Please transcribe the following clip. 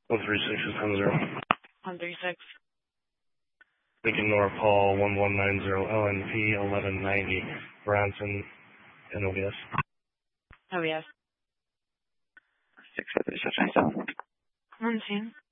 136 is 10-0. 136. Lincoln North Hall 1190 LNP 1190 Bronson NOBS. Oh, yes. 653, 627. 17.